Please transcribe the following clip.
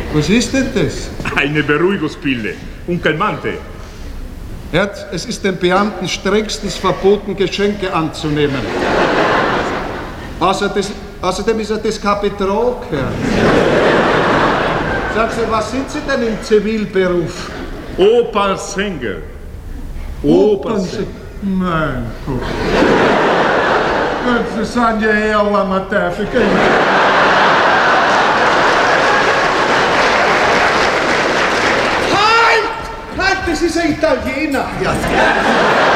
Was ist denn das? Eine Beruhigungspille. Un calmante. Es ist den Beamten strengstens verboten, Geschenke anzunehmen. Außerdem ist das kein Betrug, Herr. Sagen Sie, was sind Sie denn im Zivilberuf? Opernsänger. Opernsänger. Mein Gott. Das sind ja eher Amateurfiguren. Halt! Das ist ein Italiener. Ja.